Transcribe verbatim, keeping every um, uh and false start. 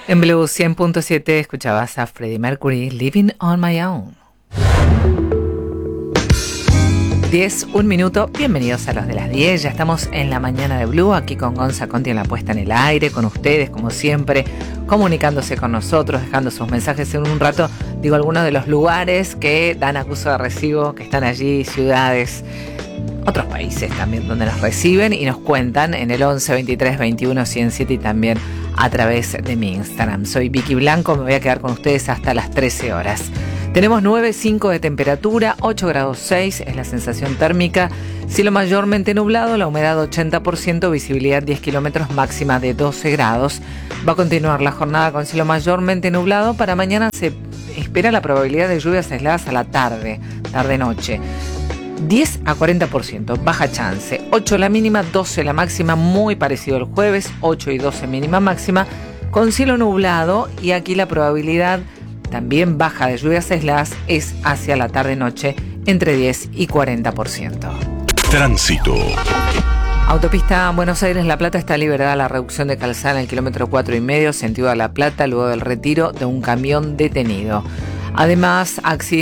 En Blue cien punto siete escuchabas a Freddie Mercury, Living on My Own. diez, un minuto, bienvenidos a los de las diez, ya estamos en la mañana de Blue, aquí con Gonza Conti en la puesta en el aire, con ustedes como siempre, comunicándose con nosotros, dejando sus mensajes en un rato, digo algunos de los lugares que dan acuso de recibo, que están allí, ciudades, otros países también donde nos reciben y nos cuentan en el once, veintitrés, veintiuno, ciento siete y también a través de mi Instagram. Soy Vicky Blanco, me voy a quedar con ustedes hasta las trece horas. Tenemos nueve punto cinco de temperatura, ocho grados seis es la sensación térmica, cielo mayormente nublado, la humedad ochenta por ciento, visibilidad diez kilómetros, máxima de doce grados. Va a continuar la jornada con cielo mayormente nublado. Para mañana se espera la probabilidad de lluvias aisladas a la tarde, tarde-noche. diez a cuarenta por ciento, baja chance, ocho la mínima, doce la máxima, muy parecido al jueves, ocho y doce mínima máxima, con cielo nublado y aquí la probabilidad también baja de lluvias aisladas es hacia la tarde-noche entre diez y cuarenta por ciento. Tránsito. Autopista Buenos Aires-La Plata está liberada la reducción de calzada en el kilómetro cuatro y medio, sentido a La Plata, luego del retiro de un camión detenido. Además, accidente